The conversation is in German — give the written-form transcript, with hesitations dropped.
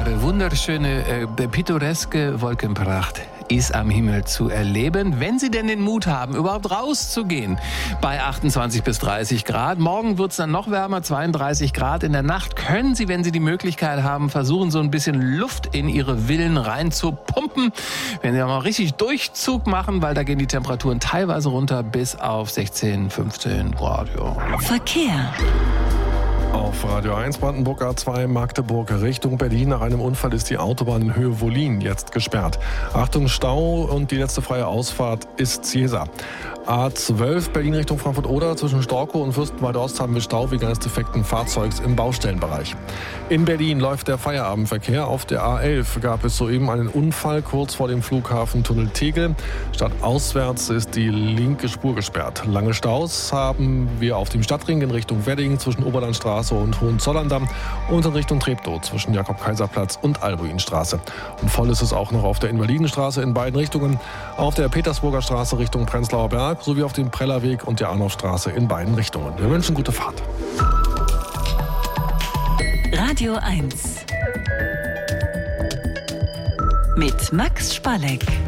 gerade wunderschöne, pittoreske Wolkenpracht ist am Himmel zu erleben, wenn Sie denn den Mut haben, überhaupt rauszugehen. Bei 28 bis 30 Grad. Morgen wird es dann noch wärmer, 32 Grad. In der Nacht können Sie, wenn Sie die Möglichkeit haben, versuchen, so ein bisschen Luft in Ihre Villen reinzupumpen. Wenn Sie mal richtig Durchzug machen, weil da gehen die Temperaturen teilweise runter bis auf 16, 15 Grad. Ja. Verkehr. Auf Radio 1 Brandenburg A2 Magdeburg Richtung Berlin. Nach einem Unfall ist die Autobahn in Höhe Wollin jetzt gesperrt. Achtung, Stau und die letzte freie Ausfahrt ist Ciesa. A12 Berlin Richtung Frankfurt-Oder. Zwischen Storkow und Fürstenwalde Ost haben wir Stau wegen eines defekten Fahrzeugs im Baustellenbereich. In Berlin läuft der Feierabendverkehr. Auf der A11 gab es soeben einen Unfall kurz vor dem Flughafen Tunnel Tegel. Stadtauswärts ist die linke Spur gesperrt. Lange Staus haben wir auf dem Stadtring in Richtung Wedding zwischen Oberlandstraße und Hohenzollern-Damm und in Richtung Treptow zwischen Jakob-Kaiser-Platz und Albuinstraße. Und voll ist es auch noch auf der Invalidenstraße in beiden Richtungen, auf der Petersburger Straße Richtung Prenzlauer Berg sowie auf dem Prellerweg und der Arnulfstraße in beiden Richtungen. Wir wünschen gute Fahrt. Radio 1 mit Max Spalleck.